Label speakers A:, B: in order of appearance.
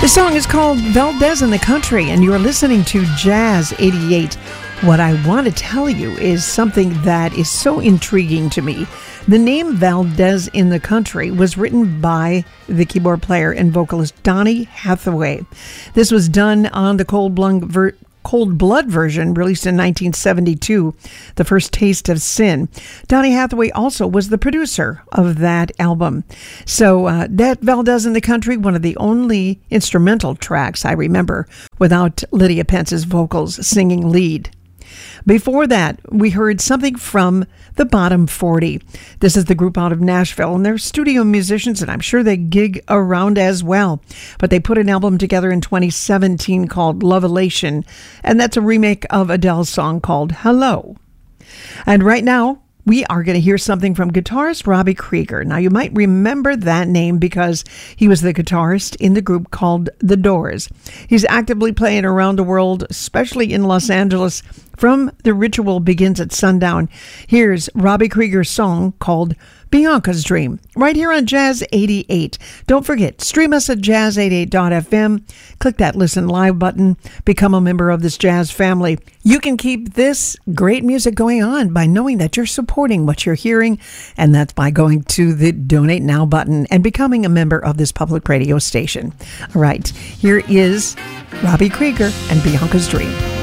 A: song is called Valdez in the Country, and you're listening to Jazz 88. What I want to tell you is something that is so intriguing to me. The name Valdez in the Country was written by the keyboard player and vocalist Donny Hathaway. This was done on the Cold Blood version released in 1972, The First Taste of Sin. Donny Hathaway also was the producer of that album. So that Valdez in the Country, one of the only instrumental tracks I remember without Lydia Pence's vocals singing lead. Before that, we heard something from the Bottom 40. This is the group out of Nashville, and they're studio musicians, and I'm sure they gig around as well. But they put an album together in 2017 called Lovelation, and that's a remake of Adele's song called Hello. And right now, we are going to hear something from guitarist Robbie Krieger. Now, you might remember that name because he was the guitarist in the group called The Doors. He's actively playing around the world, especially in Los Angeles, from The Ritual Begins at Sundown. Here's Robbie Krieger's song called Bianca's Dream, right here on Jazz 88. Don't forget, stream us at jazz88.fm. Click that Listen Live button. Become a member of this jazz family. You can keep this great music going on by knowing that you're supporting what you're hearing, and that's by going to the Donate Now button and becoming a member of this public radio station. All right, here is Robbie Krieger and Bianca's Dream.